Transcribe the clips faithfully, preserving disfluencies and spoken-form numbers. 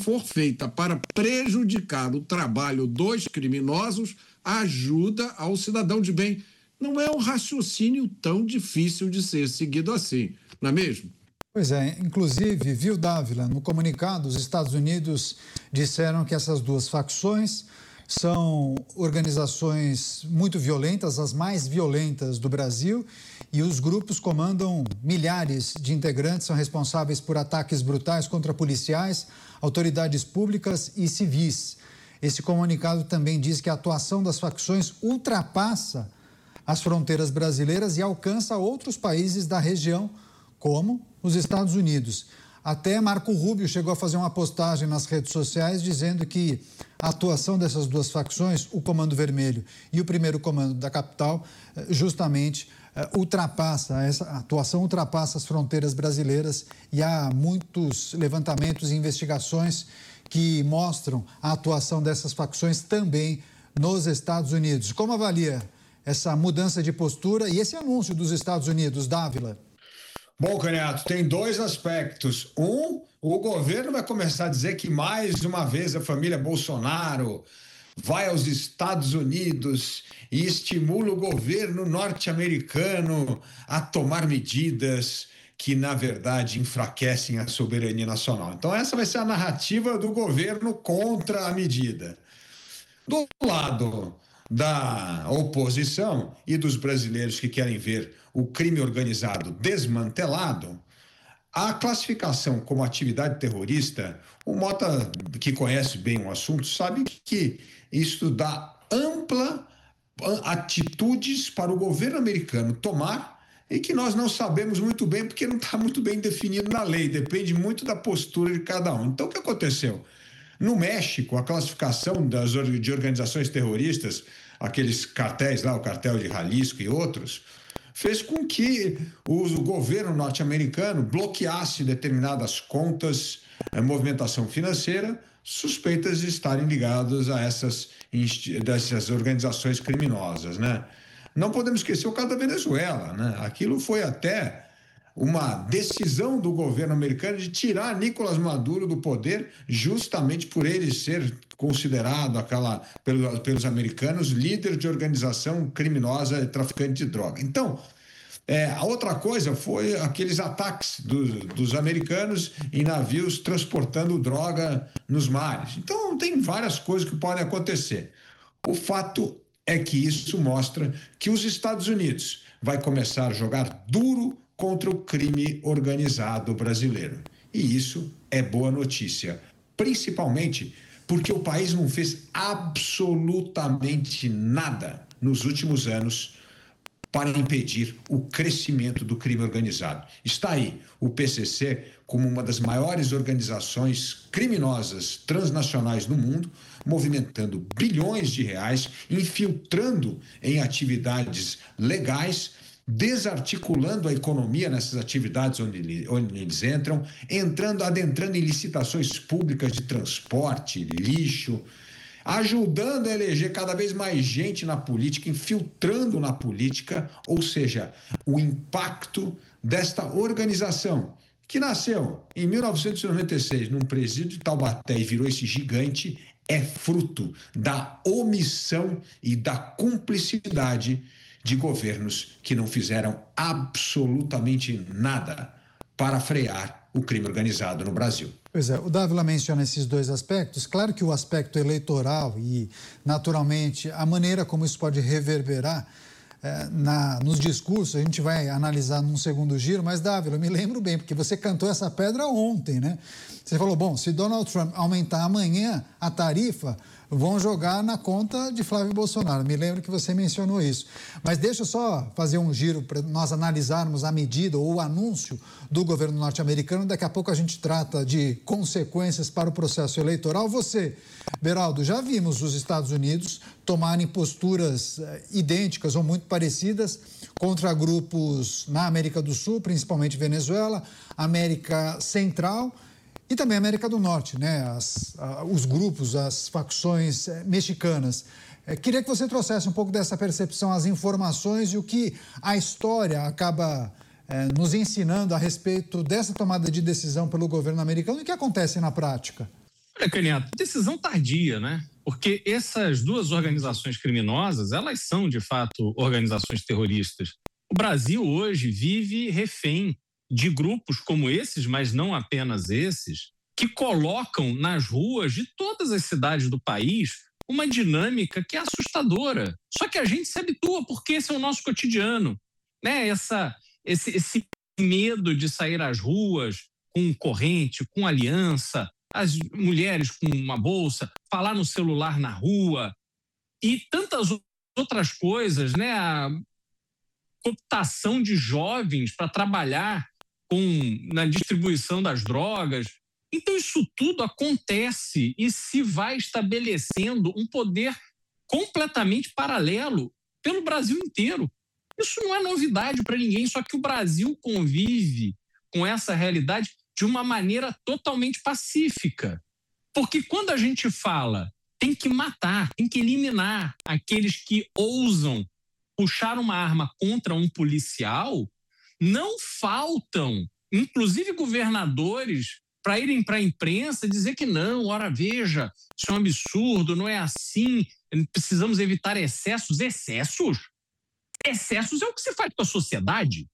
for feita para prejudicar o trabalho dos criminosos, ajuda ao cidadão de bem. Não é um raciocínio tão difícil de ser seguido assim, não é mesmo? Pois é, inclusive, viu, Dávila, no comunicado, os Estados Unidos disseram que essas duas facções são organizações muito violentas, as mais violentas do Brasil, e os grupos comandam milhares de integrantes, são responsáveis por ataques brutais contra policiais, autoridades públicas e civis. Esse comunicado também diz que a atuação das facções ultrapassa as fronteiras brasileiras e alcança outros países da região, como os Estados Unidos. Até Marco Rubio chegou a fazer uma postagem nas redes sociais dizendo que a atuação dessas duas facções, o Comando Vermelho e o primeiro Comando da capital, justamente ultrapassa, essa atuação ultrapassa as fronteiras brasileiras, e há muitos levantamentos e investigações que mostram a atuação dessas facções também nos Estados Unidos. Como avalia essa mudança de postura e esse anúncio dos Estados Unidos, Dávila? Bom, Canhoto, tem dois aspectos. Um, o governo vai começar a dizer que mais uma vez a família Bolsonaro vai aos Estados Unidos e estimula o governo norte-americano a tomar medidas que, na verdade, enfraquecem a soberania nacional. Então, essa vai ser a narrativa do governo contra a medida. Do lado da oposição e dos brasileiros que querem ver o crime organizado desmantelado, a classificação como atividade terrorista, o Mota, que conhece bem o assunto, sabe que isso dá ampla atitudes para o governo americano tomar e que nós não sabemos muito bem porque não está muito bem definido na lei, depende muito da postura de cada um. Então, o que aconteceu? No México, a classificação das, de organizações terroristas, aqueles cartéis lá, o cartel de Jalisco e outros, fez com que o governo norte-americano bloqueasse determinadas contas, a movimentação financeira, suspeitas de estarem ligadas a essas, dessas organizações criminosas, né? Não podemos esquecer o caso da Venezuela, né? Aquilo foi até uma decisão do governo americano de tirar Nicolás Maduro do poder, justamente por ele ser considerado aquela, pelos, pelos americanos, líder de organização criminosa e traficante de droga. Então, é, a outra coisa foi aqueles ataques do, dos americanos em navios transportando droga nos mares. Então, tem várias coisas que podem acontecer. O fato é que isso mostra que os Estados Unidos vai começar a jogar duro contra o crime organizado brasileiro. E isso é boa notícia, principalmente porque o país não fez absolutamente nada nos últimos anos para impedir o crescimento do crime organizado. Está aí o P C C como uma das maiores organizações criminosas transnacionais do mundo, movimentando bilhões de reais, infiltrando em atividades legais, desarticulando a economia nessas atividades onde, onde eles entram, entrando, adentrando em licitações públicas de transporte, lixo, ajudando a eleger cada vez mais gente na política, infiltrando na política, ou seja, o impacto desta organização, que nasceu em mil novecentos e noventa e seis num presídio de Taubaté e virou esse gigante, é fruto da omissão e da cumplicidade de governos que não fizeram absolutamente nada para frear o crime organizado no Brasil. Pois é, o Dávila menciona esses dois aspectos. Claro que o aspecto eleitoral e, naturalmente, a maneira como isso pode reverberar é, na, nos discursos, a gente vai analisar num segundo giro, mas, Dávila, eu me lembro bem, porque você cantou essa pedra ontem, né? Você falou, bom, se Donald Trump aumentar amanhã a tarifa, vão jogar na conta de Flávio Bolsonaro. Me lembro que você mencionou isso. Mas deixa eu só fazer um giro para nós analisarmos a medida ou o anúncio do governo norte-americano. Daqui a pouco a gente trata de consequências para o processo eleitoral. Você, Beraldo, já vimos os Estados Unidos tomarem posturas idênticas ou muito parecidas contra grupos na América do Sul, principalmente Venezuela, América Central e também América do Norte, né? As, a, os grupos, as facções eh, mexicanas. Eh, queria que você trouxesse um pouco dessa percepção, as informações e o que a história acaba eh, nos ensinando a respeito dessa tomada de decisão pelo governo americano e o que acontece na prática. Olha, Canhoto, decisão tardia, né? Porque essas duas organizações criminosas, elas são, de fato, organizações terroristas. O Brasil hoje vive refém de grupos como esses, mas não apenas esses, que colocam nas ruas de todas as cidades do país uma dinâmica que é assustadora. Só que a gente se habitua, porque esse é o nosso cotidiano, né? Essa, esse, esse medo de sair às ruas com corrente, com aliança, as mulheres com uma bolsa, falar no celular na rua e tantas outras coisas, né? A cooptação de jovens para trabalhar com, na distribuição das drogas. Então, isso tudo acontece e se vai estabelecendo um poder completamente paralelo pelo Brasil inteiro. Isso não é novidade para ninguém, só que o Brasil convive com essa realidade de uma maneira totalmente pacífica. Porque quando a gente fala tem que matar, tem que eliminar aqueles que ousam puxar uma arma contra um policial, não faltam, inclusive governadores, para irem para a imprensa dizer que não, ora veja, isso é um absurdo, não é assim, precisamos evitar excessos. Excessos? Excessos é o que se faz com a sociedade.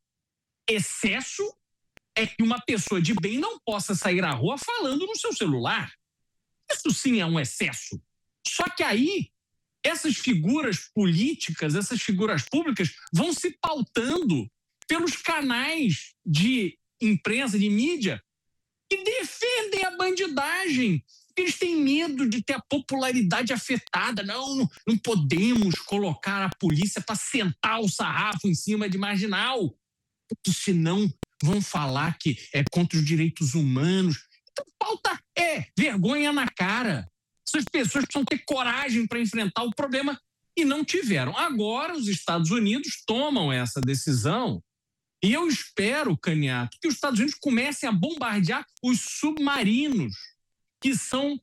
Excesso é que uma pessoa de bem não possa sair à rua falando no seu celular. Isso sim é um excesso. Só que aí, essas figuras políticas, essas figuras públicas vão se pautando pelos canais de imprensa, de mídia, que defendem a bandidagem. Eles têm medo de ter a popularidade afetada. Não, não, não podemos colocar a polícia para sentar o sarrafo em cima de marginal, porque senão vão falar que é contra os direitos humanos. Então, pauta é vergonha na cara. Essas pessoas precisam ter coragem para enfrentar o problema e não tiveram. Agora, os Estados Unidos tomam essa decisão e eu espero, Canhoto, que os Estados Unidos comecem a bombardear os submarinos que são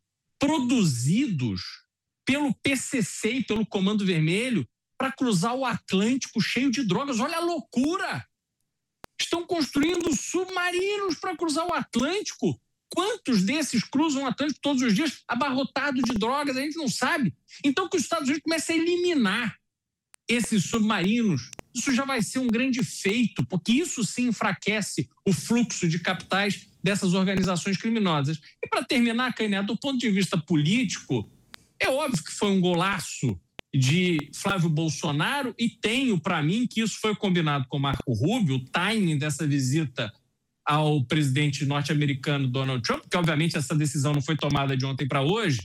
produzidos pelo P C C e pelo Comando Vermelho para cruzar o Atlântico cheio de drogas. Olha a loucura! Estão construindo submarinos para cruzar o Atlântico. Quantos desses cruzam o Atlântico todos os dias abarrotados de drogas? A gente não sabe. Então, que os Estados Unidos comecem a eliminar esses submarinos, isso já vai ser um grande feito, porque isso sim enfraquece o fluxo de capitais dessas organizações criminosas. E para terminar, Canhoto, do ponto de vista político, é óbvio que foi um golaço de Flávio Bolsonaro e tenho para mim que isso foi combinado com Marco Rubio, o timing dessa visita ao presidente norte-americano Donald Trump, que obviamente essa decisão não foi tomada de ontem para hoje,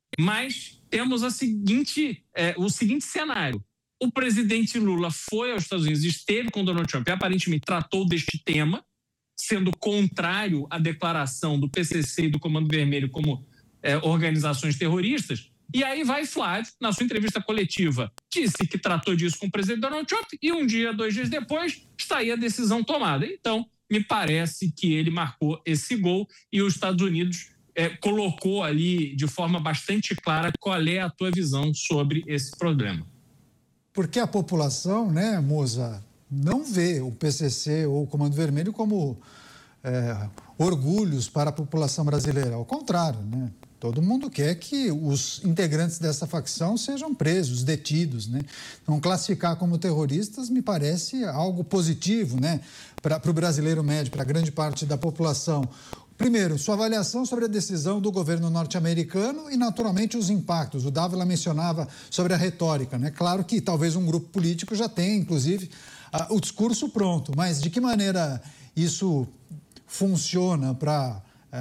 mas temos a seguinte, é, o seguinte cenário. O presidente Lula foi aos Estados Unidos, esteve com Donald Trump e aparentemente tratou deste tema, sendo contrário à declaração do P C C e do Comando Vermelho como é, organizações terroristas. E aí vai Flávio, na sua entrevista coletiva, disse que tratou disso com o presidente Donald Trump e um dia, dois dias depois, está aí a decisão tomada. Então, me parece que ele marcou esse gol e os Estados Unidos é, colocou ali de forma bastante clara qual é a tua visão sobre esse problema. Porque a população, né, Moza, não vê o P C C ou o Comando Vermelho como é, orgulhos para a população brasileira. Ao contrário, né? Todo mundo quer que os integrantes dessa facção sejam presos, detidos, né? Então, classificar como terroristas me parece algo positivo, né? Para o brasileiro médio, para grande parte da população. Primeiro, sua avaliação sobre a decisão do governo norte-americano e, naturalmente, os impactos. O Dávila mencionava sobre a retórica, né? Claro que talvez um grupo político já tenha, inclusive, uh, o discurso pronto, mas de que maneira isso funciona para uh,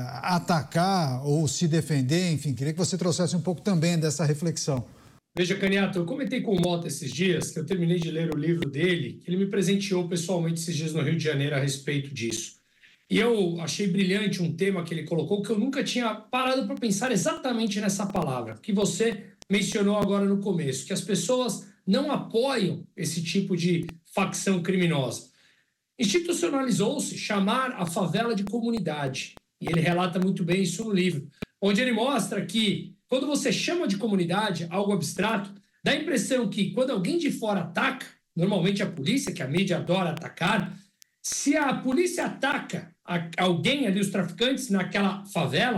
atacar ou se defender? Enfim, queria que você trouxesse um pouco também dessa reflexão. Veja, Canhoto, eu comentei com o Mota esses dias, que eu terminei de ler o livro dele, que ele me presenteou pessoalmente esses dias no Rio de Janeiro a respeito disso. E eu achei brilhante um tema que ele colocou, que eu nunca tinha parado para pensar exatamente nessa palavra, que você mencionou agora no começo, que as pessoas não apoiam esse tipo de facção criminosa. Institucionalizou-se chamar a favela de comunidade, e ele relata muito bem isso no livro, onde ele mostra que quando você chama de comunidade algo abstrato, dá a impressão que quando alguém de fora ataca, normalmente a polícia, que a mídia adora atacar, se a polícia ataca alguém ali, os traficantes naquela favela,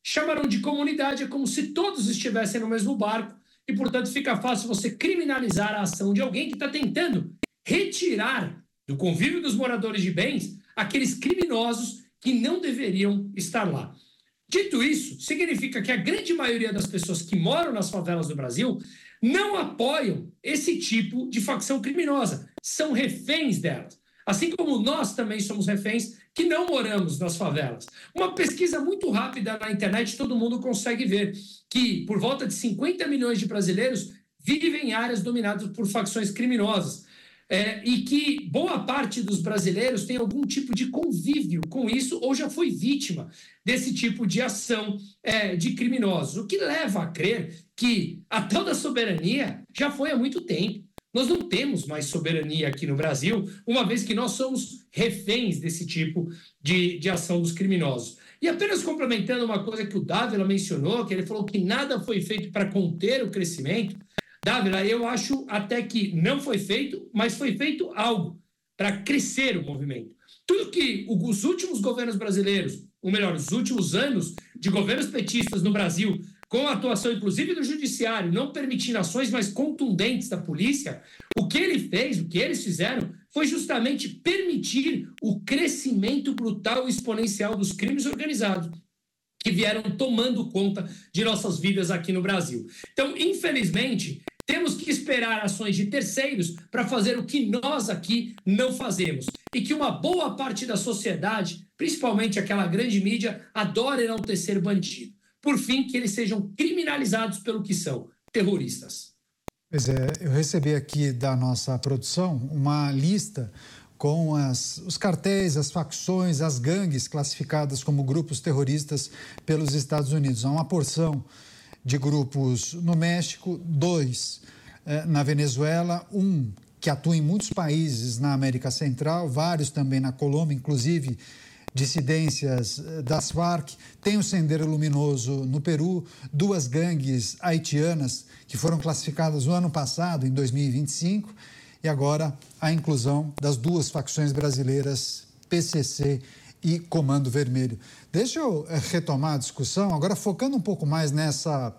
chamaram de comunidade, é como se todos estivessem no mesmo barco e, portanto, fica fácil você criminalizar a ação de alguém que está tentando retirar do convívio dos moradores de bens aqueles criminosos que não deveriam estar lá. Dito isso, significa que a grande maioria das pessoas que moram nas favelas do Brasil não apoiam esse tipo de facção criminosa, são reféns delas. Assim como nós também somos reféns que não moramos nas favelas. Uma pesquisa muito rápida na internet, todo mundo consegue ver que por volta de cinquenta milhões de brasileiros vivem em áreas dominadas por facções criminosas. É, e que boa parte dos brasileiros tem algum tipo de convívio com isso ou já foi vítima desse tipo de ação é, de criminosos, o que leva a crer que a tal da soberania já foi há muito tempo. Nós não temos mais soberania aqui no Brasil, uma vez que nós somos reféns desse tipo de, de ação dos criminosos. E apenas complementando uma coisa que o Dávila mencionou, que ele falou que nada foi feito para conter o crescimento. Dávila, eu acho até que não foi feito, mas foi feito algo para crescer o movimento. Tudo que os últimos governos brasileiros, ou melhor, os últimos anos de governos petistas no Brasil, com a atuação inclusive do judiciário, não permitindo ações mais contundentes da polícia, o que ele fez, o que eles fizeram, foi justamente permitir o crescimento brutal e exponencial dos crimes organizados, que vieram tomando conta de nossas vidas aqui no Brasil. Então, infelizmente, temos que esperar ações de terceiros para fazer o que nós aqui não fazemos. E que uma boa parte da sociedade, principalmente aquela grande mídia, adora enaltecer bandido. Por fim, que eles sejam criminalizados pelo que são, terroristas. Pois é, eu recebi aqui da nossa produção uma lista com as, os cartéis, as facções, as gangues classificadas como grupos terroristas pelos Estados Unidos. Há uma porção de grupos no México, dois eh, na Venezuela, um que atua em muitos países na América Central, vários também na Colômbia, inclusive dissidências das Farc, tem o Sendero Luminoso no Peru, duas gangues haitianas que foram classificadas no ano passado, em dois mil e vinte e cinco, e agora a inclusão das duas facções brasileiras, P C C e Comando Vermelho. Deixa eu retomar a discussão, agora focando um pouco mais nessa,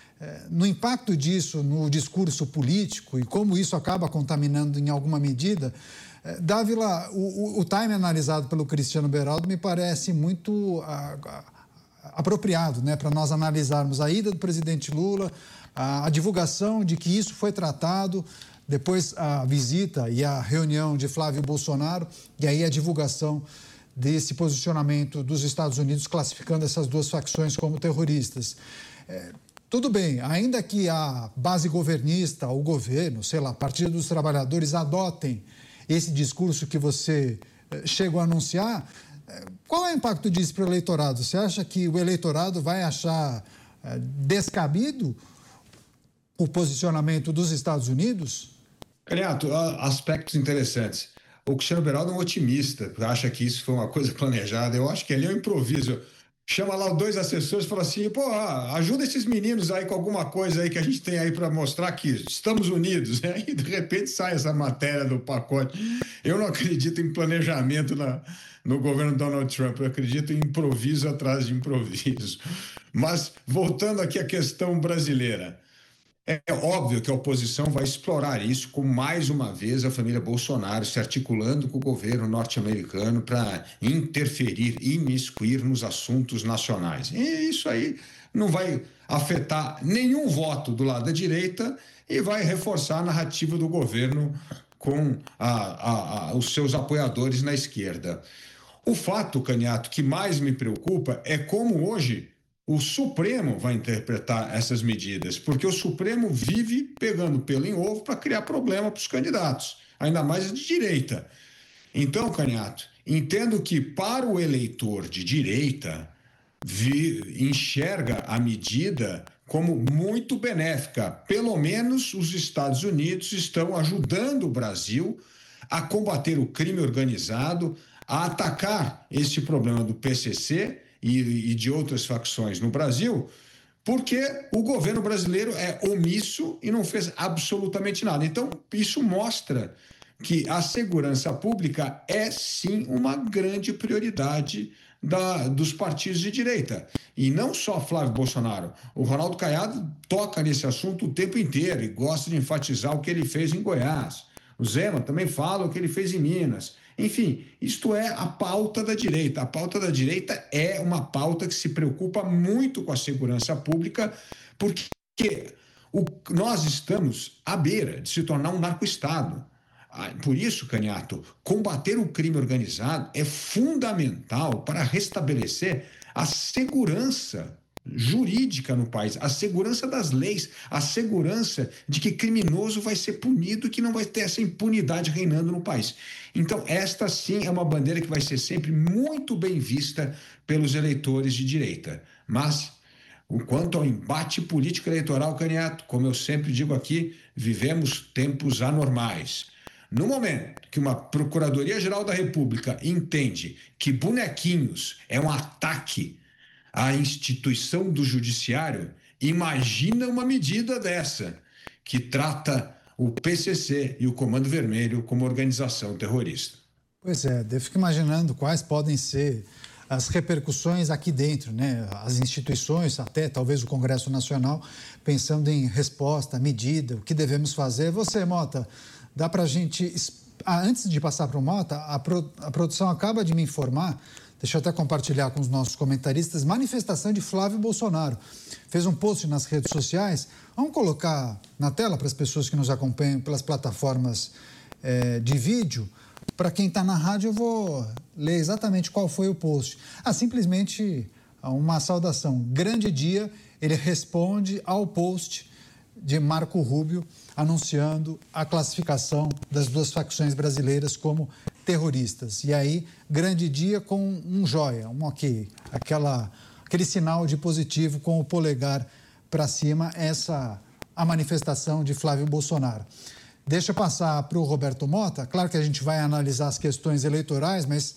no impacto disso no discurso político e como isso acaba contaminando em alguma medida. Dávila, o, o time analisado pelo Cristiano Beraldo me parece muito a, a, apropriado, né, para nós analisarmos a ida do presidente Lula, a, a divulgação de que isso foi tratado, depois a visita e a reunião de Flávio Bolsonaro, e aí a divulgação desse posicionamento dos Estados Unidos classificando essas duas facções como terroristas. É, tudo bem, ainda que a base governista, o governo, sei lá, Partido dos Trabalhadores adotem esse discurso que você eh, chegou a anunciar, eh, qual é o impacto disso para o eleitorado? Você acha que o eleitorado vai achar eh, descabido o posicionamento dos Estados Unidos? Renato, aspectos interessantes. O Cristiano Beraldo é um otimista, acha que isso foi uma coisa planejada. Eu acho que ele é um improviso. Chama lá os dois assessores e fala assim, pô, ajuda esses meninos aí com alguma coisa aí que a gente tem aí para mostrar que estamos unidos. E aí, de repente, sai essa matéria do pacote. Eu não acredito em planejamento na, no governo Donald Trump, eu acredito em improviso atrás de improviso. Mas, voltando aqui à questão brasileira, é óbvio que a oposição vai explorar isso com, mais uma vez, a família Bolsonaro se articulando com o governo norte-americano para interferir, imiscuir nos assuntos nacionais. E isso aí não vai afetar nenhum voto do lado da direita e vai reforçar a narrativa do governo com a, a, a, os seus apoiadores na esquerda. O fato, Caniato, que mais me preocupa é como hoje o Supremo vai interpretar essas medidas, porque o Supremo vive pegando pelo em ovo para criar problema para os candidatos, ainda mais de direita. Então, Caniato, entendo que para o eleitor de direita, vi, enxerga a medida como muito benéfica. Pelo menos os Estados Unidos estão ajudando o Brasil a combater o crime organizado, a atacar esse problema do P C C e de outras facções no Brasil, porque o governo brasileiro é omisso e não fez absolutamente nada. Então, isso mostra que a segurança pública é, sim, uma grande prioridade da, dos partidos de direita. E não só Flávio Bolsonaro. O Ronaldo Caiado toca nesse assunto o tempo inteiro e gosta de enfatizar o que ele fez em Goiás. O Zema também fala o que ele fez em Minas. Enfim, isto é a pauta da direita. A pauta da direita é uma pauta que se preocupa muito com a segurança pública, porque o, nós estamos à beira de se tornar um narco-estado. Por isso, Caniato, combater o crime organizado é fundamental para restabelecer a segurança jurídica no país, a segurança das leis, a segurança de que criminoso vai ser punido e que não vai ter essa impunidade reinando no país. Então, esta sim é uma bandeira que vai ser sempre muito bem vista pelos eleitores de direita. Mas, quanto ao embate político eleitoral, Caniato, como eu sempre digo aqui, vivemos tempos anormais. No momento que uma Procuradoria-Geral da República entende que bonequinhos é um ataque à instituição do judiciário, imagina uma medida dessa, que trata o P C C e o Comando Vermelho como organização terrorista. Pois é, eu fico imaginando quais podem ser as repercussões aqui dentro, né? As instituições, até talvez o Congresso Nacional, pensando em resposta, medida, o que devemos fazer. Você, Mota, dá para a gente... Ah, antes de passar para o Mota, a, pro... a produção acaba de me informar, deixa eu até compartilhar com os nossos comentaristas, manifestação de Flávio Bolsonaro. Fez um post nas redes sociais, vamos colocar na tela para as pessoas que nos acompanham pelas plataformas é, de vídeo. Para quem está na rádio, eu vou ler exatamente qual foi o post. Ah, simplesmente uma saudação. Grande dia, ele responde ao post de Marco Rubio, anunciando a classificação das duas facções brasileiras como terroristas. E aí, grande dia com um joia, um ok, aquela, aquele sinal de positivo com o polegar para cima, essa a manifestação de Flávio Bolsonaro. Deixa eu passar para o Roberto Mota. Claro que a gente vai analisar as questões eleitorais, mas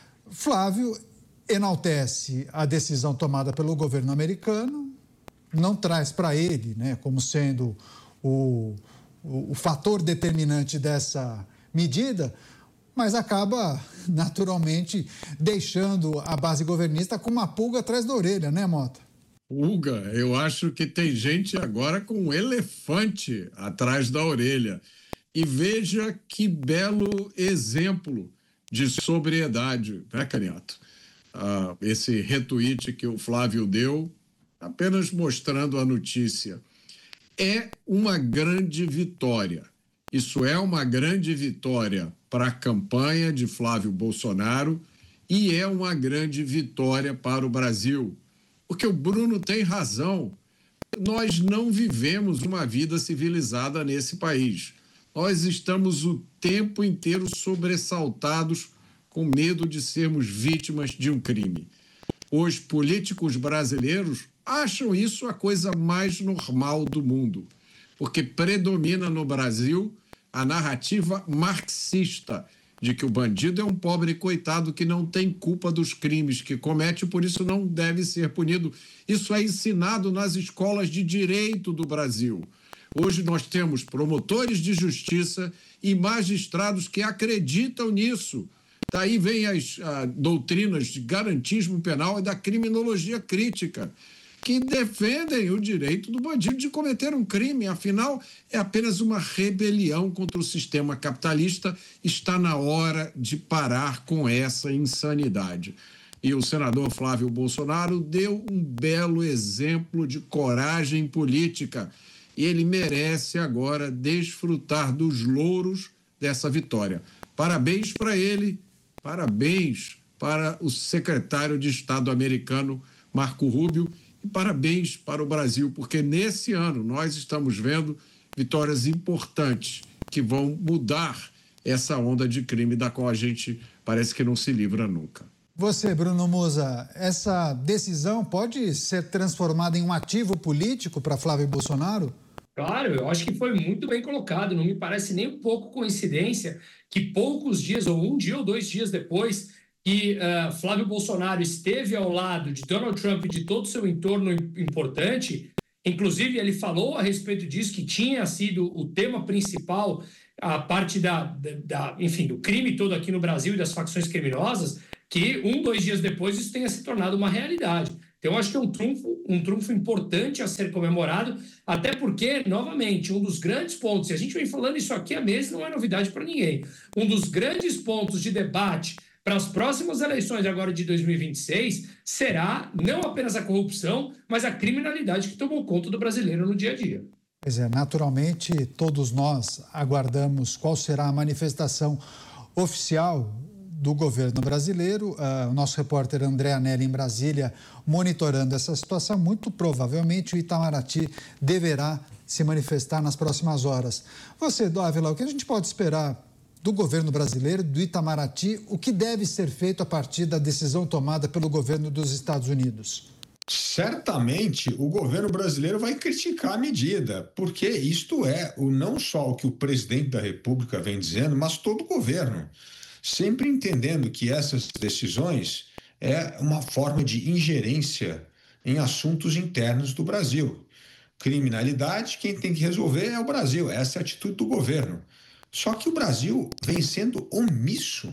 Flávio enaltece a decisão tomada pelo governo americano, não traz para ele, né, como sendo o, o, o fator determinante dessa medida, mas acaba, naturalmente, deixando a base governista com uma pulga atrás da orelha, né, Mota? Pulga, eu acho que tem gente agora com um elefante atrás da orelha. E veja que belo exemplo de sobriedade, né, Caniato? Ah, esse retweet que o Flávio deu, apenas mostrando a notícia. É uma grande vitória. Isso é uma grande vitória para a campanha de Flávio Bolsonaro e é uma grande vitória para o Brasil. Porque o Bruno tem razão. Nós não vivemos uma vida civilizada nesse país. Nós estamos o tempo inteiro sobressaltados com medo de sermos vítimas de um crime. Os políticos brasileiros acham isso a coisa mais normal do mundo, porque predomina no Brasil a narrativa marxista de que o bandido é um pobre coitado que não tem culpa dos crimes que comete e por isso não deve ser punido. Isso é ensinado nas escolas de direito do Brasil. Hoje nós temos promotores de justiça e magistrados que acreditam nisso. Daí vem as a, doutrinas de garantismo penal e da criminologia crítica, que defendem o direito do bandido de cometer um crime. Afinal, é apenas uma rebelião contra o sistema capitalista. Está na hora de parar com essa insanidade. E o senador Flávio Bolsonaro deu um belo exemplo de coragem política. E ele merece agora desfrutar dos louros dessa vitória. Parabéns para ele, parabéns para o secretário de Estado americano, Marco Rubio, e parabéns para o Brasil, porque nesse ano nós estamos vendo vitórias importantes que vão mudar essa onda de crime da qual a gente parece que não se livra nunca. Você, Bruno Musa, essa decisão pode ser transformada em um ativo político para Flávio Bolsonaro? Claro, eu acho que foi muito bem colocado. Não me parece nem um pouco coincidência que poucos dias, ou um dia ou dois dias depois, que uh, Flávio Bolsonaro esteve ao lado de Donald Trump e de todo o seu entorno importante, inclusive ele falou a respeito disso, que tinha sido o tema principal, a parte da, da, da, enfim, do crime todo aqui no Brasil e das facções criminosas, que um, dois dias depois isso tenha se tornado uma realidade. Então, eu acho que é um trunfo, um trunfo importante a ser comemorado, até porque, novamente, um dos grandes pontos, e a gente vem falando isso aqui há meses, não é novidade para ninguém, um dos grandes pontos de debate para as próximas eleições agora de dois mil e vinte e seis será não apenas a corrupção, mas a criminalidade que tomou conta do brasileiro no dia a dia. Pois é, naturalmente, todos nós aguardamos qual será a manifestação oficial do governo brasileiro. Uh, o nosso repórter André Anelli, em Brasília, monitorando essa situação. Muito provavelmente o Itamaraty deverá se manifestar nas próximas horas. Você, Dávila, o que a gente pode esperar do governo brasileiro, do Itamaraty, o que deve ser feito a partir da decisão tomada pelo governo dos Estados Unidos? Certamente o governo brasileiro vai criticar a medida, porque isto é o, não só o que o presidente da República vem dizendo, mas todo o governo, sempre entendendo que essas decisões é uma forma de ingerência em assuntos internos do Brasil. Criminalidade, quem tem que resolver é o Brasil, essa é a atitude do governo. Só que o Brasil vem sendo omisso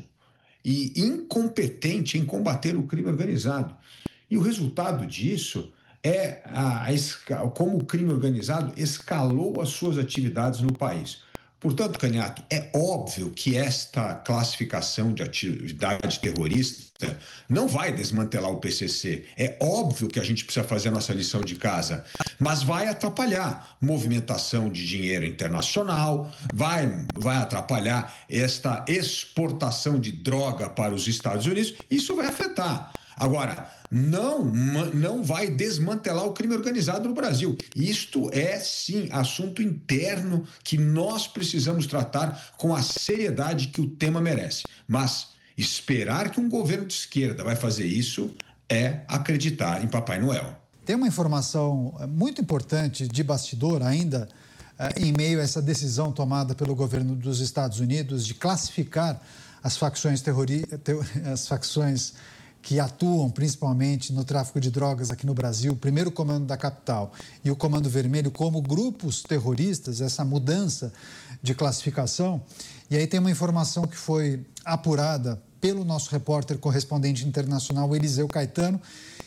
e incompetente em combater o crime organizado. E o resultado disso é a, a, como o crime organizado escalou as suas atividades no país. Portanto, Canhato, é óbvio que esta classificação de atividade terrorista não vai desmantelar o P C C. É óbvio que a gente precisa fazer a nossa lição de casa, mas vai atrapalhar movimentação de dinheiro internacional, vai, vai atrapalhar esta exportação de droga para os Estados Unidos. Isso vai afetar. Agora, não, não vai desmantelar o crime organizado no Brasil. Isto é, sim, assunto interno que nós precisamos tratar com a seriedade que o tema merece. Mas esperar que um governo de esquerda vai fazer isso é acreditar em Papai Noel. Tem uma informação muito importante de bastidor ainda, em meio a essa decisão tomada pelo governo dos Estados Unidos de classificar as facções terroristas, as facções que atuam principalmente no tráfico de drogas aqui no Brasil, o primeiro comando da capital e o Comando Vermelho como grupos terroristas, essa mudança de classificação. E aí tem uma informação que foi apurada pelo nosso repórter correspondente internacional, Eliseu Caetano,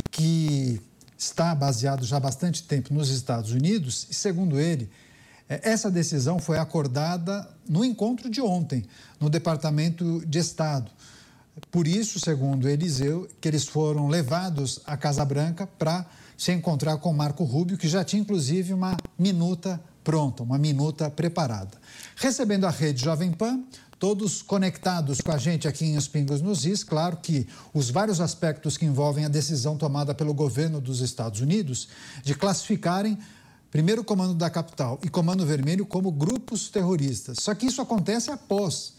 que está baseado já há bastante tempo nos Estados Unidos, e segundo ele, essa decisão foi acordada no encontro de ontem, no Departamento de Estado. Por isso, segundo Eliseu, que eles foram levados à Casa Branca para se encontrar com Marco Rubio, que já tinha inclusive uma minuta pronta, uma minuta preparada. Recebendo a rede Jovem Pan, todos conectados com a gente aqui em Os Pingos nos Is, claro que os vários aspectos que envolvem a decisão tomada pelo governo dos Estados Unidos de classificarem primeiro Comando da Capital e Comando Vermelho como grupos terroristas. Só que isso acontece após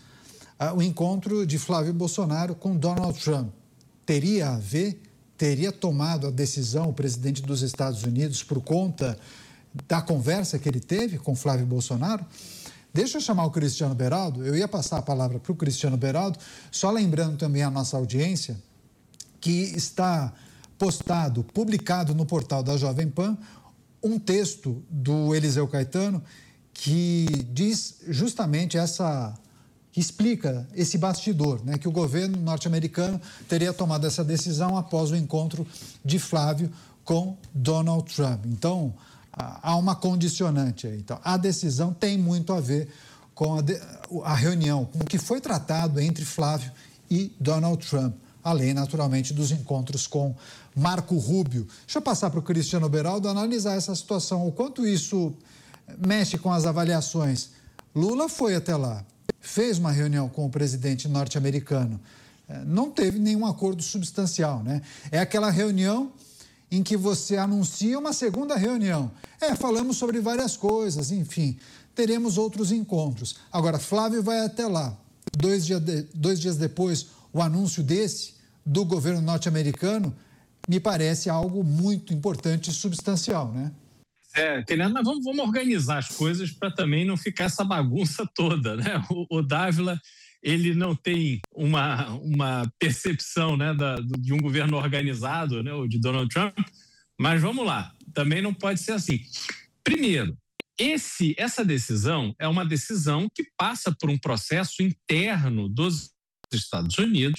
o encontro de Flávio Bolsonaro com Donald Trump. Teria a ver, teria tomado a decisão o presidente dos Estados Unidos por conta da conversa que ele teve com Flávio Bolsonaro? Deixa eu chamar o Cristiano Beraldo, eu ia passar a palavra para o Cristiano Beraldo, só lembrando também a nossa audiência que está postado, publicado no portal da Jovem Pan, um texto do Eliseu Caetano que diz justamente essa... que explica esse bastidor, né, que o governo norte-americano teria tomado essa decisão após o encontro de Flávio com Donald Trump. Então, há uma condicionante aí. Então, a decisão tem muito a ver com a, de, a reunião, com o que foi tratado entre Flávio e Donald Trump, além, naturalmente, dos encontros com Marco Rubio. Deixa eu passar para o Cristiano Beraldo analisar essa situação, o quanto isso mexe com as avaliações. Lula foi até lá, fez uma reunião com o presidente norte-americano, não teve nenhum acordo substancial, né? É aquela reunião em que você anuncia uma segunda reunião. É, falamos sobre várias coisas, enfim, teremos outros encontros. Agora, Flávio vai até lá. Dois, dia de, dois dias depois, o anúncio desse, do governo norte-americano, me parece algo muito importante e substancial, né? É, Kenner, mas vamos, vamos organizar as coisas para também não ficar essa bagunça toda, né? O, o Dávila, ele não tem uma, uma percepção, né, da, de um governo organizado, né, o de Donald Trump, mas vamos lá, também não pode ser assim. Primeiro, esse, essa decisão é uma decisão que passa por um processo interno dos Estados Unidos,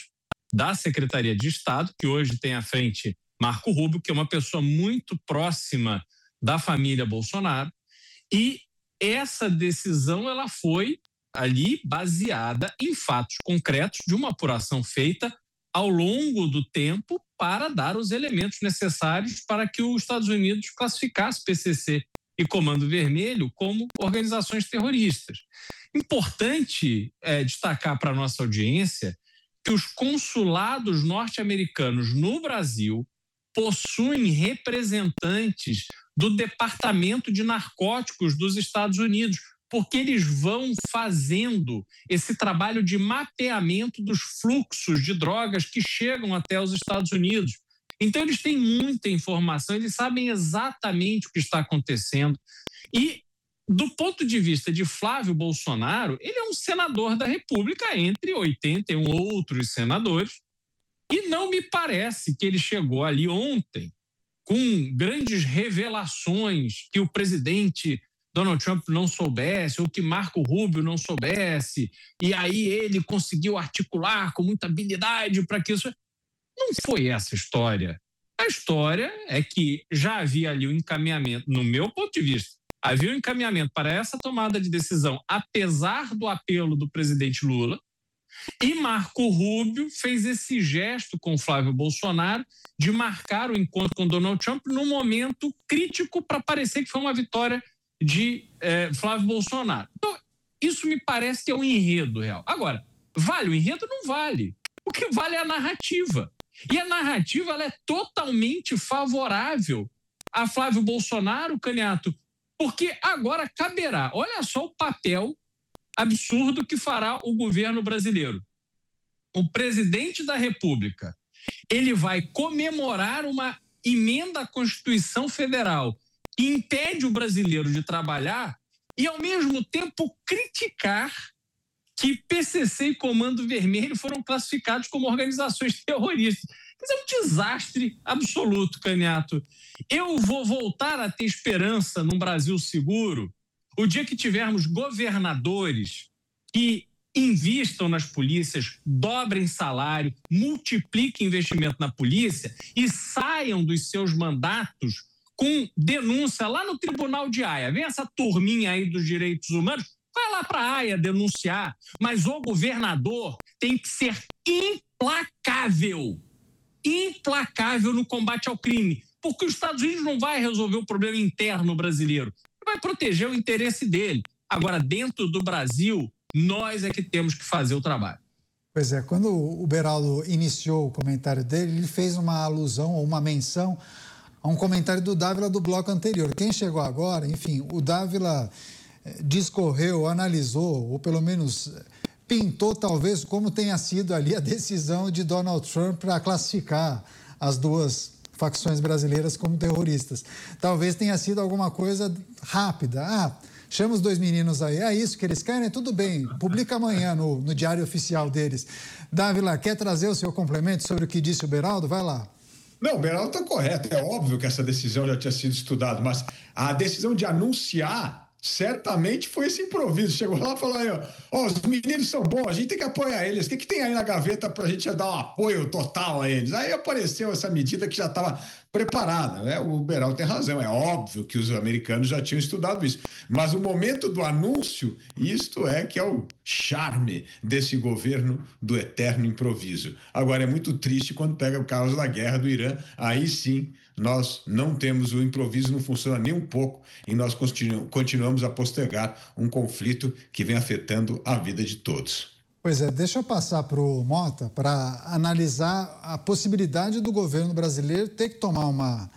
da Secretaria de Estado, que hoje tem à frente Marco Rubio, que é uma pessoa muito próxima da família Bolsonaro, e essa decisão ela foi ali baseada em fatos concretos de uma apuração feita ao longo do tempo para dar os elementos necessários para que os Estados Unidos classificasse P C C e Comando Vermelho como organizações terroristas. Importante é, destacar para a nossa audiência que os consulados norte-americanos no Brasil possuem representantes do Departamento de Narcóticos dos Estados Unidos, porque eles vão fazendo esse trabalho de mapeamento dos fluxos de drogas que chegam até os Estados Unidos. Então, eles têm muita informação, eles sabem exatamente o que está acontecendo. E, do ponto de vista de Flávio Bolsonaro, ele é um senador da República entre oitenta e um outros senadores, e não me parece que ele chegou ali ontem com grandes revelações que o presidente Donald Trump não soubesse, ou que Marco Rubio não soubesse, e aí ele conseguiu articular com muita habilidade para que isso... Não foi essa história. A história é que já havia ali um encaminhamento, no meu ponto de vista, havia um encaminhamento para essa tomada de decisão, apesar do apelo do presidente Lula, e Marco Rubio fez esse gesto com Flávio Bolsonaro de marcar o encontro com Donald Trump num momento crítico para parecer que foi uma vitória de eh, Flávio Bolsonaro. Então, isso me parece que é um enredo real. Agora, vale o enredo? Não vale. O que vale é a narrativa. E a narrativa ela é totalmente favorável a Flávio Bolsonaro, Caniato, porque agora caberá, olha só o papel absurdo que fará o governo brasileiro. O presidente da República, ele vai comemorar uma emenda à Constituição Federal que impede o brasileiro de trabalhar e, ao mesmo tempo, criticar que P C C e Comando Vermelho foram classificados como organizações terroristas. Isso é um desastre absoluto, Caniato. Eu vou voltar a ter esperança num Brasil seguro o dia que tivermos governadores que invistam nas polícias, dobrem salário, multipliquem investimento na polícia e saiam dos seus mandatos com denúncia lá no Tribunal de Haia. Vem essa turminha aí dos direitos humanos, vai lá para a Haia denunciar, mas o governador tem que ser implacável, implacável no combate ao crime, porque os Estados Unidos não vai resolver o problema interno brasileiro, vai proteger o interesse dele. Agora, dentro do Brasil, nós é que temos que fazer o trabalho. Pois é, quando o Beraldo iniciou o comentário dele, ele fez uma alusão ou uma menção a um comentário do Dávila do bloco anterior. Quem chegou agora, enfim, o Dávila discorreu, analisou, ou pelo menos pintou talvez como tenha sido ali a decisão de Donald Trump para classificar as duas facções brasileiras como terroristas. Talvez tenha sido alguma coisa rápida. Ah, chama os dois meninos aí, é isso que eles querem? Tudo bem, publica amanhã no, no diário oficial deles. Dávila, quer trazer o seu complemento sobre o que disse o Beraldo? Vai lá. Não, o Beraldo está correto. É óbvio que essa decisão já tinha sido estudada, mas a decisão de anunciar certamente foi esse improviso. Chegou lá e falou aí, ó, ó, os meninos são bons, a gente tem que apoiar eles. O que, que tem aí na gaveta para a gente dar um apoio total a eles? Aí apareceu essa medida que já estava preparada, né? O Beraldo tem razão, é óbvio que os americanos já tinham estudado isso. Mas o momento do anúncio, isto é que é o charme desse governo do eterno improviso. Agora, é muito triste quando pega o caso da guerra do Irã, aí sim nós não temos o improviso, não funciona nem um pouco e nós continu- continuamos a postergar um conflito que vem afetando a vida de todos. Pois é, deixa eu passar para o Mota para analisar a possibilidade do governo brasileiro ter que tomar uma,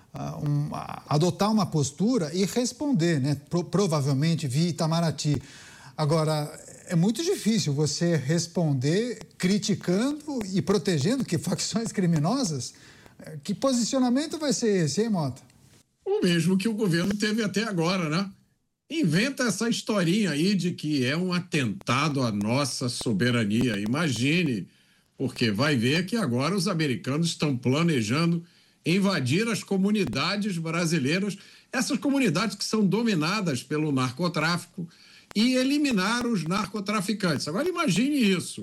uma adotar uma postura e responder, né? Pro, provavelmente via Itamaraty. Agora, é muito difícil você responder criticando e protegendo que facções criminosas. Que posicionamento vai ser esse, hein, Mota? O mesmo que o governo teve até agora, né? Inventa essa historinha aí de que é um atentado à nossa soberania. Imagine, porque vai ver que agora os americanos estão planejando invadir as comunidades brasileiras, essas comunidades que são dominadas pelo narcotráfico, e eliminar os narcotraficantes. Agora imagine isso,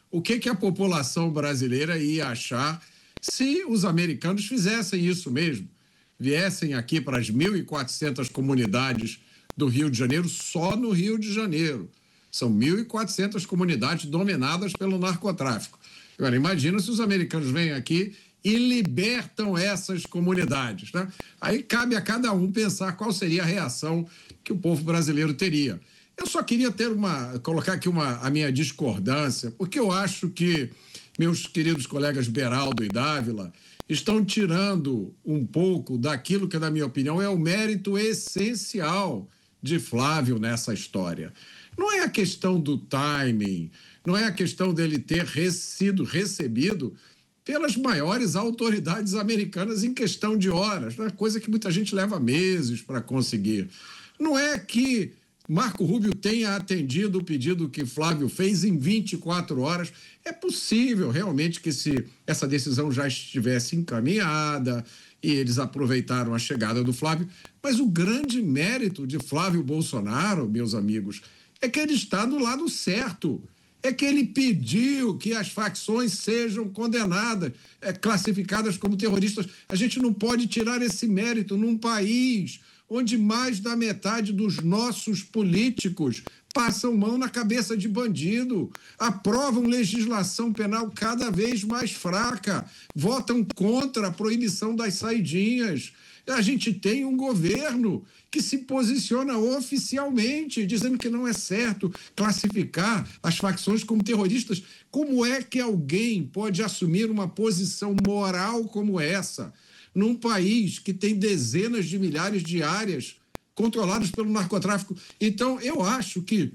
o que, que a população brasileira ia achar se os americanos fizessem isso mesmo, viessem aqui para as mil e quatrocentas comunidades do Rio de Janeiro, só no Rio de Janeiro. São mil e quatrocentas comunidades dominadas pelo narcotráfico. Agora, imagina se os americanos vêm aqui e libertam essas comunidades, né? Aí cabe a cada um pensar qual seria a reação que o povo brasileiro teria. Eu só queria ter uma, colocar aqui uma, a minha discordância, porque eu acho que meus queridos colegas Beraldo e Dávila estão tirando um pouco daquilo que, na minha opinião, é o mérito essencial de Flávio nessa história. Não é a questão do timing, não é a questão dele ter sido recebido pelas maiores autoridades americanas em questão de horas, né? Coisa que muita gente leva meses para conseguir. Não é que Marco Rubio tenha atendido o pedido que Flávio fez em vinte e quatro horas. É possível realmente que se essa decisão já estivesse encaminhada e eles aproveitaram a chegada do Flávio, mas o grande mérito de Flávio Bolsonaro, meus amigos, é que ele está do lado certo. É que ele pediu que as facções sejam condenadas, é, classificadas como terroristas. A gente não pode tirar esse mérito num país onde mais da metade dos nossos políticos passam mão na cabeça de bandido, aprovam legislação penal cada vez mais fraca, votam contra a proibição das saidinhas. A gente tem um governo que se posiciona oficialmente, dizendo que não é certo classificar as facções como terroristas. Como é que alguém pode assumir uma posição moral como essa num país que tem dezenas de milhares de áreas controladas pelo narcotráfico? Então, eu acho que,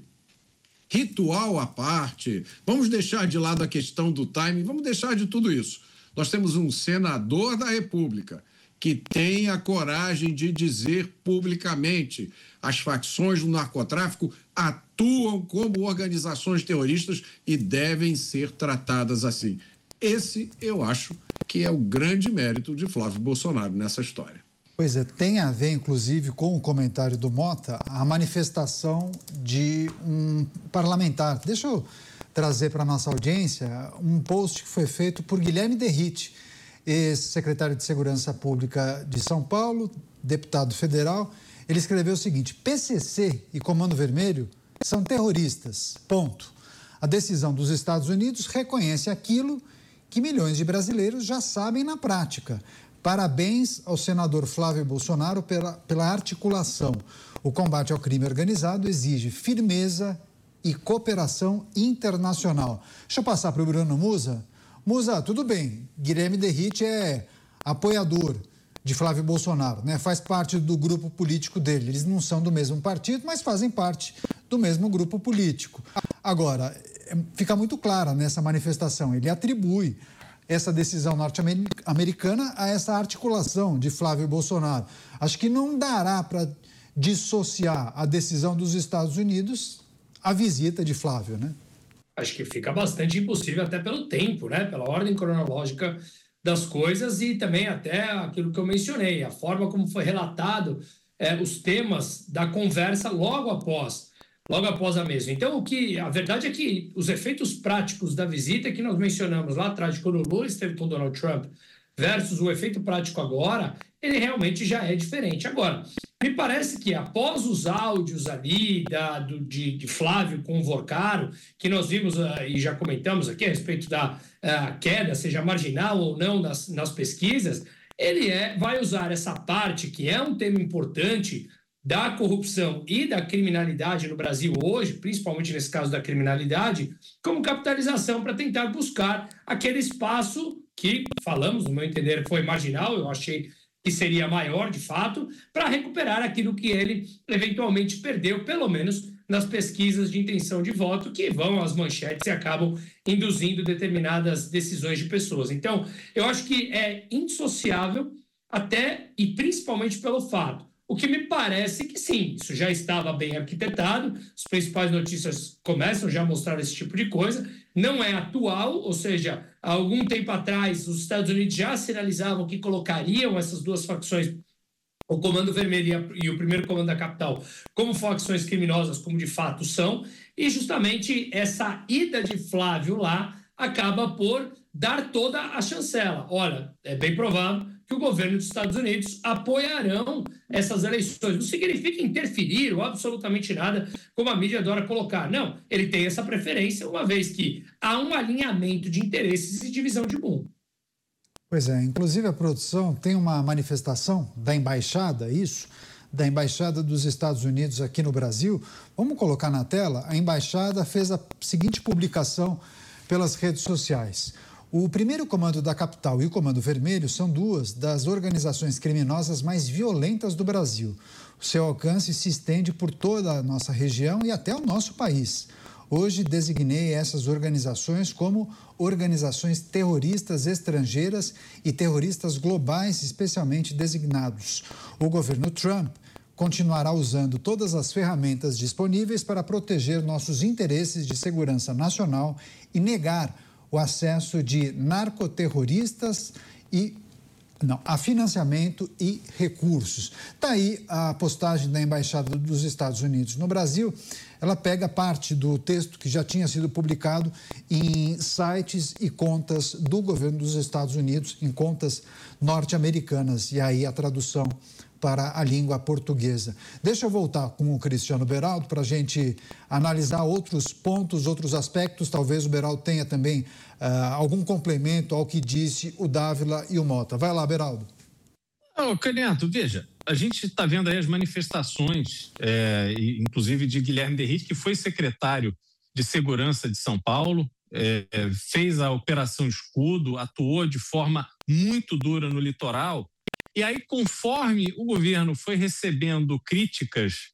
ritual à parte, vamos deixar de lado a questão do timing, vamos deixar de tudo isso. Nós temos um senador da República que tem a coragem de dizer publicamente: as facções do narcotráfico atuam como organizações terroristas e devem ser tratadas assim. Esse, eu acho, que é o grande mérito de Flávio Bolsonaro nessa história. Pois é, tem a ver, inclusive, com o comentário do Mota, a manifestação de um parlamentar. Deixa eu trazer para a nossa audiência um post que foi feito por Guilherme Derrite, ex-secretário de Segurança Pública de São Paulo, deputado federal. Ele escreveu o seguinte: P C C e Comando Vermelho são terroristas, ponto. A decisão dos Estados Unidos reconhece aquilo que milhões de brasileiros já sabem na prática. Parabéns ao senador Flávio Bolsonaro pela, pela articulação. O combate ao crime organizado exige firmeza e cooperação internacional. Deixa eu passar para o Bruno Musa. Musa, tudo bem, Guilherme Derrite é apoiador de Flávio Bolsonaro, né? Faz parte do grupo político dele. Eles não são do mesmo partido, mas fazem parte do mesmo grupo político. Agora, fica muito clara nessa manifestação, ele atribui essa decisão norte-americana a essa articulação de Flávio Bolsonaro. Acho que não dará para dissociar a decisão dos Estados Unidos à visita de Flávio, né? Acho que fica bastante impossível até pelo tempo, né? Pela ordem cronológica das coisas e também até aquilo que eu mencionei, a forma como foi relatado é, os temas da conversa logo após, logo após a mesma. Então, o que a verdade é que os efeitos práticos da visita que nós mencionamos lá atrás, de quando o Lula esteve com Donald Trump, versus o efeito prático agora, ele realmente já é diferente. Agora, me parece que após os áudios ali da, do, de, de Flávio com o Vorcaro, que nós vimos uh, e já comentamos aqui a respeito da uh, queda, seja marginal ou não, nas, nas pesquisas, ele é, vai usar essa parte, que é um tema importante, da corrupção e da criminalidade no Brasil hoje, principalmente nesse caso da criminalidade, como capitalização para tentar buscar aquele espaço que, falamos, no meu entender, foi marginal, eu achei que seria maior, de fato, para recuperar aquilo que ele eventualmente perdeu, pelo menos nas pesquisas de intenção de voto, que vão às manchetes e acabam induzindo determinadas decisões de pessoas. Então, eu acho que é indissociável até e principalmente pelo fato. O que me parece que sim, isso já estava bem arquitetado, as principais notícias começam já a mostrar esse tipo de coisa, não é atual, ou seja, há algum tempo atrás os Estados Unidos já sinalizavam que colocariam essas duas facções, o Comando Vermelho e o Primeiro Comando da Capital, como facções criminosas, como de fato são, e justamente essa ida de Flávio lá acaba por dar toda a chancela. Olha, é bem provável que o governo dos Estados Unidos apoiarão essas eleições. Não significa interferir ou absolutamente nada, como a mídia adora colocar. Não, ele tem essa preferência, uma vez que há um alinhamento de interesses e divisão de mundo. Pois é, inclusive a produção tem uma manifestação da embaixada, isso, da Embaixada dos Estados Unidos aqui no Brasil. Vamos colocar na tela? A embaixada fez a seguinte publicação pelas redes sociais. O primeiro comando da capital e o Comando Vermelho são duas das organizações criminosas mais violentas do Brasil. O seu alcance se estende por toda a nossa região e até o nosso país. Hoje designei essas organizações como organizações terroristas estrangeiras e terroristas globais especialmente designados. O governo Trump continuará usando todas as ferramentas disponíveis para proteger nossos interesses de segurança nacional e negar o acesso de narcoterroristas e não, a financiamento e recursos. Está aí a postagem da Embaixada dos Estados Unidos no Brasil. Ela pega parte do texto que já tinha sido publicado em sites e contas do governo dos Estados Unidos, em contas norte-americanas, e aí a tradução para a língua portuguesa. Deixa eu voltar com o Cristiano Beraldo para a gente analisar outros pontos, outros aspectos. Talvez o Beraldo tenha também uh, algum complemento ao que disse o Dávila e o Mota. Vai lá, Beraldo. Ô, Caneto, veja, a gente está vendo aí as manifestações, é, inclusive de Guilherme Derrite, que foi secretário de Segurança de São Paulo, é, fez a Operação Escudo, atuou de forma muito dura no litoral. E aí, conforme o governo foi recebendo críticas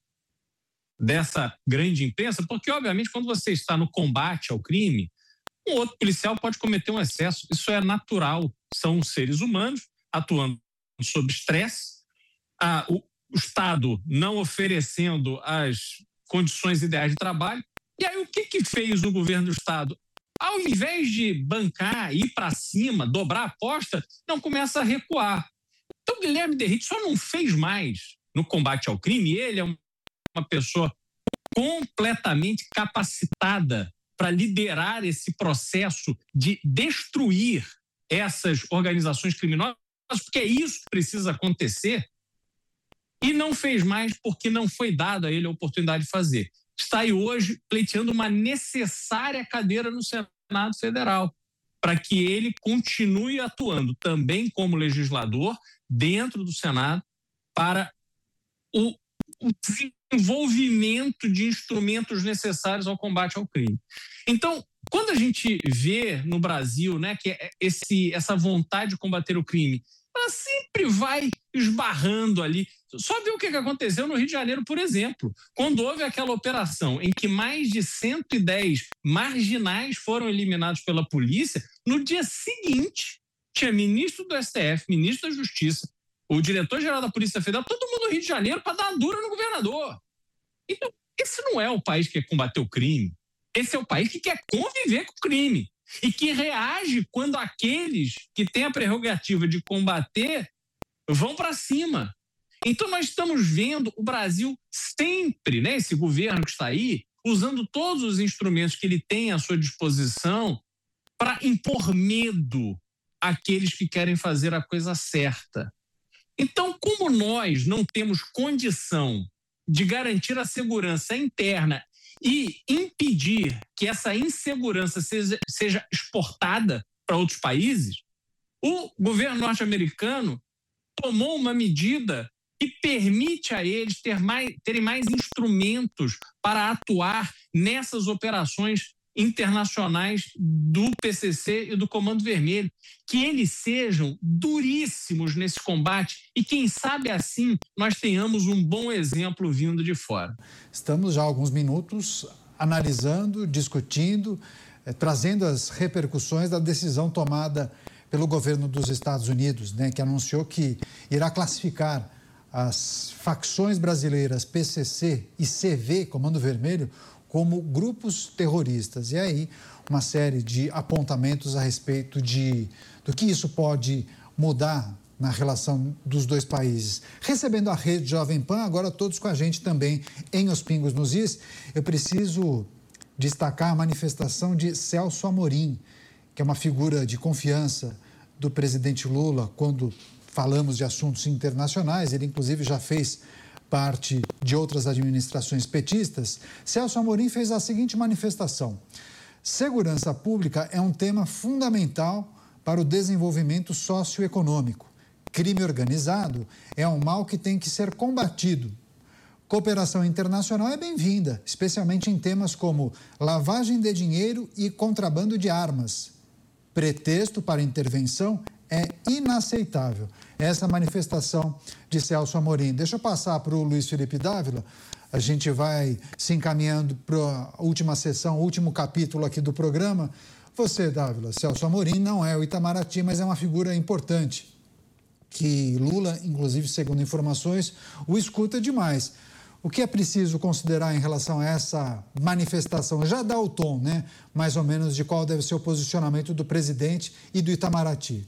dessa grande imprensa, porque, obviamente, quando você está no combate ao crime, um outro policial pode cometer um excesso. Isso é natural. São seres humanos atuando sob estresse, ah, o, o Estado não oferecendo as condições ideais de trabalho. E aí, o que, que fez o governo do Estado? Ao invés de bancar, ir para cima, dobrar a aposta, não, começa a recuar. Então, Guilherme Derrite só não fez mais no combate ao crime. Ele é uma pessoa completamente capacitada para liderar esse processo de destruir essas organizações criminosas, porque é isso que precisa acontecer. E não fez mais porque não foi dada a ele a oportunidade de fazer. Está aí hoje pleiteando uma necessária cadeira no Senado Federal, para que ele continue atuando também como legislador dentro do Senado para o, o desenvolvimento de instrumentos necessários ao combate ao crime. Então, quando a gente vê no Brasil, né, que esse, essa vontade de combater o crime, ela sempre vai esbarrando ali. Só ver o que aconteceu no Rio de Janeiro, por exemplo, quando houve aquela operação em que mais de cento e dez marginais foram eliminados pela polícia, no dia seguinte tinha ministro do S T F, ministro da Justiça, o diretor-geral da Polícia Federal, todo mundo no Rio de Janeiro para dar uma dura no governador. Então, esse não é o país que quer combater o crime. Esse é o país que quer conviver com o crime e que reage quando aqueles que têm a prerrogativa de combater vão para cima. Então, nós estamos vendo o Brasil sempre, né, esse governo que está aí, usando todos os instrumentos que ele tem à sua disposição para impor medo àqueles que querem fazer a coisa certa. Então, como nós não temos condição de garantir a segurança interna e impedir que essa insegurança seja, seja exportada para outros países, o governo norte-americano tomou uma medida que permite a eles ter mais, terem mais instrumentos para atuar nessas operações internacionais do P C C e do Comando Vermelho, que eles sejam duríssimos nesse combate e quem sabe assim nós tenhamos um bom exemplo vindo de fora. Estamos já há alguns minutos analisando, discutindo, eh, trazendo as repercussões da decisão tomada pelo governo dos Estados Unidos, né, que anunciou que irá classificar as facções brasileiras P C C e C V, Comando Vermelho, como grupos terroristas. E aí, uma série de apontamentos a respeito de, do que isso pode mudar na relação dos dois países. Recebendo a Rede Jovem Pan, agora todos com a gente também em Os Pingos nos Is, eu preciso destacar a manifestação de Celso Amorim. que é uma figura de confiança do presidente Lula quando falamos de assuntos internacionais, ele inclusive já fez parte de outras administrações petistas, Celso Amorim fez a seguinte manifestação: segurança pública é um tema fundamental para o desenvolvimento socioeconômico. Crime organizado é um mal que tem que ser combatido. Cooperação internacional é bem-vinda, especialmente em temas como lavagem de dinheiro e contrabando de armas. Pretexto para intervenção é inaceitável. Essa manifestação de Celso Amorim. Deixa eu passar para o Luiz Felipe Dávila. A gente vai se encaminhando para a última sessão, o último capítulo aqui do programa. Você, Dávila, Celso Amorim não é o Itamaraty, mas é uma figura importante, que Lula, inclusive, segundo informações, o escuta demais. O que é preciso considerar em relação a essa manifestação? Já dá o tom, né? Mais ou menos de qual deve ser o posicionamento do presidente e do Itamaraty.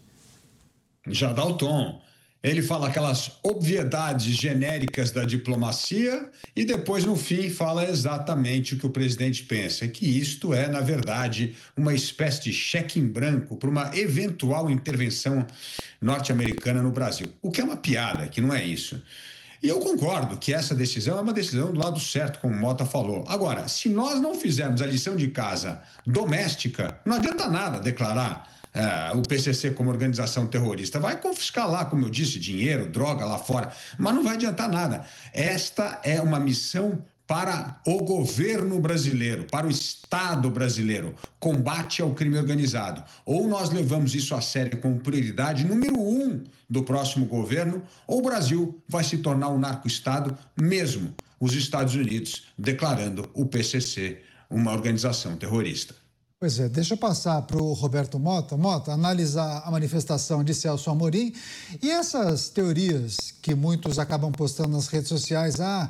Já dá o tom. Ele fala aquelas obviedades genéricas da diplomacia e depois, no fim, fala exatamente o que o presidente pensa, que isto é, na verdade, uma espécie de cheque em branco para uma eventual intervenção norte-americana no Brasil. O que é uma piada, que não é isso. E eu concordo que essa decisão é uma decisão do lado certo, como o Mota falou. Agora, se nós não fizermos a lição de casa doméstica, não adianta nada declarar é, o P C C como organização terrorista. Vai confiscar lá, como eu disse, dinheiro, droga lá fora, mas não vai adiantar nada. Esta é uma missão para o governo brasileiro, para o Estado brasileiro, combate ao crime organizado. Ou nós levamos isso a sério como prioridade número um do próximo governo, ou o Brasil vai se tornar um narco-estado, mesmo os Estados Unidos declarando o P C C uma organização terrorista. Pois é, deixa eu passar para o Roberto Mota. Mota, analisar a manifestação de Celso Amorim e essas teorias que muitos acabam postando nas redes sociais. Ah,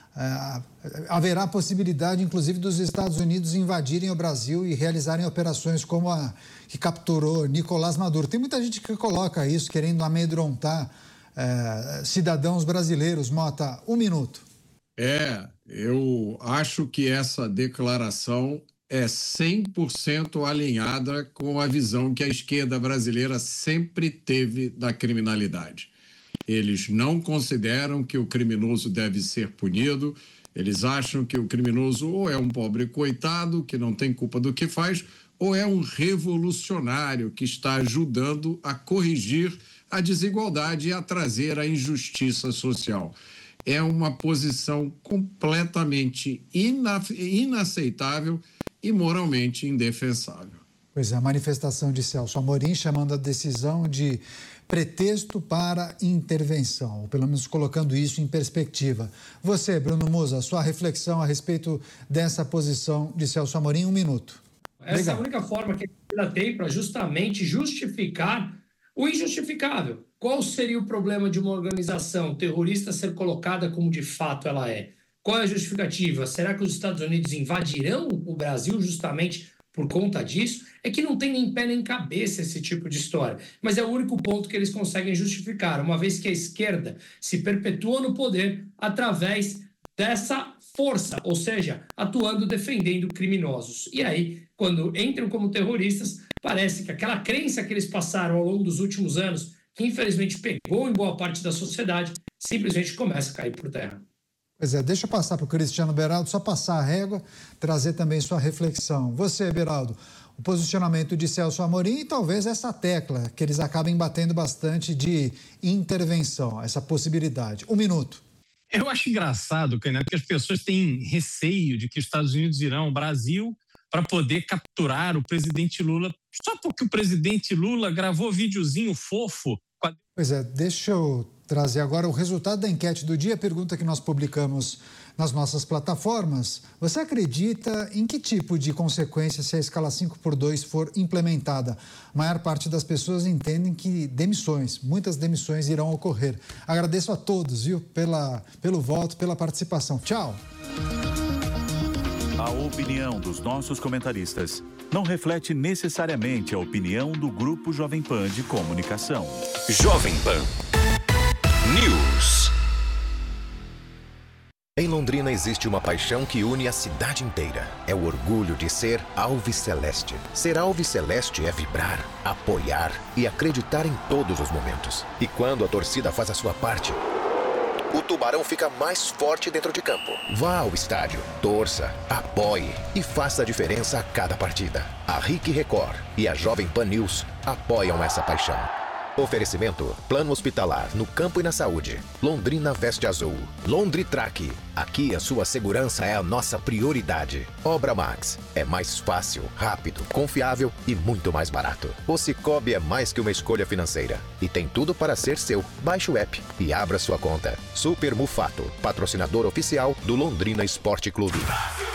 ah, haverá possibilidade, inclusive, dos Estados Unidos invadirem o Brasil e realizarem operações como a que capturou Nicolás Maduro. Tem muita gente que coloca isso, querendo amedrontar eh, cidadãos brasileiros. Mota, um minuto. É, eu acho que essa declaração é cem por cento alinhada com a visão que a esquerda brasileira sempre teve da criminalidade. Eles não consideram que o criminoso deve ser punido, eles acham que o criminoso ou é um pobre coitado que não tem culpa do que faz, ou é um revolucionário que está ajudando a corrigir a desigualdade e a trazer a injustiça social. É uma posição completamente ina- inaceitável e moralmente indefensável. Pois é, a manifestação de Celso Amorim chamando a decisão de pretexto para intervenção, ou pelo menos colocando isso em perspectiva. Você, Bruno Musa, sua reflexão a respeito dessa posição de Celso Amorim, um minuto. Essa Legal. É a única forma que ela tem para justamente justificar o injustificável. Qual seria o problema de uma organização terrorista ser colocada como de fato ela é? Qual é a justificativa? Será que os Estados Unidos invadirão o Brasil justamente por conta disso? É que não tem nem pé nem cabeça esse tipo de história. Mas é o único ponto que eles conseguem justificar, uma vez que a esquerda se perpetua no poder através dessa força, ou seja, atuando defendendo criminosos. E aí, quando entram como terroristas, parece que aquela crença que eles passaram ao longo dos últimos anos, que infelizmente pegou em boa parte da sociedade, simplesmente começa a cair por terra. Pois é, deixa eu passar para o Cristiano Beraldo, só passar a régua, trazer também sua reflexão. Você, Beraldo, o posicionamento de Celso Amorim e talvez essa tecla que eles acabem batendo bastante de intervenção, essa possibilidade. Um minuto. Eu acho engraçado, Caneta, que as pessoas têm receio de que os Estados Unidos irão ao Brasil para poder capturar o presidente Lula, só porque o presidente Lula gravou videozinho fofo. Pois é, deixa eu trazer agora o resultado da enquete do dia, pergunta que nós publicamos nas nossas plataformas. Você acredita em que tipo de consequência se a escala cinco por dois for implementada? A maior parte das pessoas entendem que demissões, muitas demissões irão ocorrer. Agradeço a todos, viu, pela, pelo voto, pela participação. Tchau! A opinião dos nossos comentaristas não reflete necessariamente a opinião do Grupo Jovem Pan de Comunicação. Jovem Pan News. Em Londrina existe uma paixão que une a cidade inteira. É o orgulho de ser alviceleste. Ser alviceleste é vibrar, apoiar e acreditar em todos os momentos. E quando a torcida faz a sua parte, o Tubarão fica mais forte dentro de campo. Vá ao estádio, torça, apoie e faça a diferença a cada partida. A Rick Record e a Jovem Pan News apoiam essa paixão. Oferecimento: Plano Hospitalar no campo e na saúde. Londrina veste azul. Londritrack. Aqui a sua segurança é a nossa prioridade. Obra Max. É mais fácil, rápido, confiável e muito mais barato. O Cicobi é mais que uma escolha financeira e tem tudo para ser seu. Baixe o app e abra sua conta. Super Mufato, patrocinador oficial do Londrina Esporte Clube.